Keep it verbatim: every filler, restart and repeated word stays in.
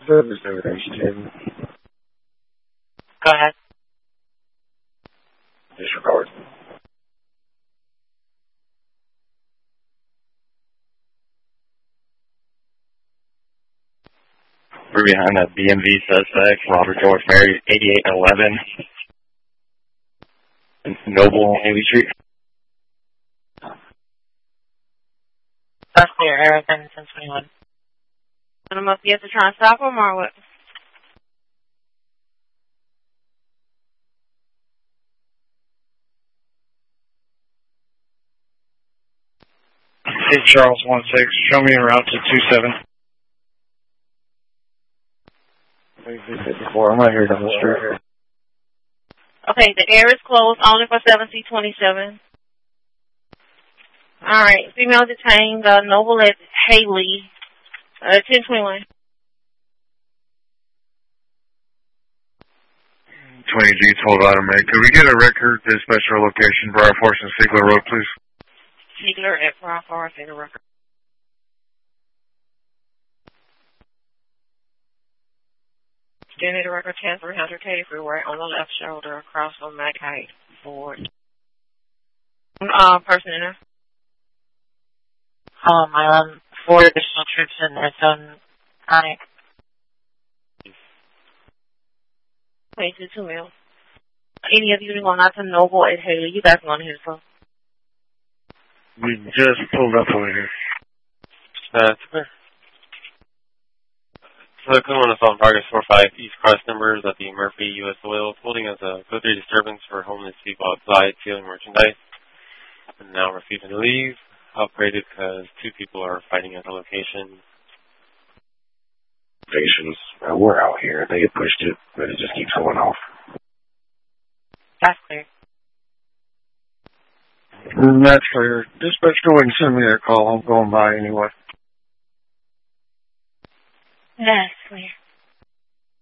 Service station. Go ahead. Disregard. We're behind a B M V suspect, Robert George Mary, eighty-eight eleven. Noble, Haley Street. That's clear, Eric, ten twenty-one. And I'm up yet to try and stop him or what? Hey, Charles, one six. Show me a route to two seven. fifty-four. I'm right here down the street. Okay, the air is closed only for seven C twenty-seven. All right, female detained, uh, Noble at Haley, uh, ten twenty-one. twenty G, hold on a minute. Could we get a record dispatcher location, Briar Forest and Ziegler Road, please? Ziegler at Briar Forest and the record. Generate a record ten three hundred Katy Freeway on the left shoulder across from Mac Height Ford. Uh, person in there. Um, I um, four additional troops in there, so panic. twenty-two two mil. Any of you going out to Noble at Haley, you guys want to hear so. We just pulled up over here. That's clear. So come on us on Vargas four five East Cross numbers at the Murphy U S Oil, holding as a code three disturbance for homeless people outside stealing merchandise. And now refusing to leave. Operated because two people are fighting at the location. Stations. Uh, we're out here. They had pushed it, but it just keeps going off. That's clear. Mm, that's clear. Dispatch, go ahead and send me that call. I'm going by anyway. That's clear.